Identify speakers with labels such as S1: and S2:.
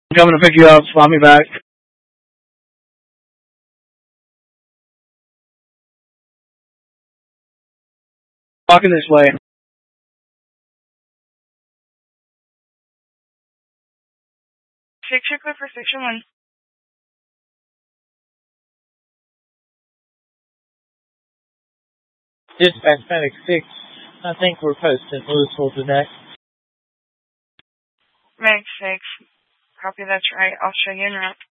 S1: I'm coming to pick you up. Slot me back. Walking this way.
S2: Check code for section 1.
S3: Dispatch Medic 6, I think we're posting Louisville today.
S2: Medic 6. Copy, that's right. I'll show you en route.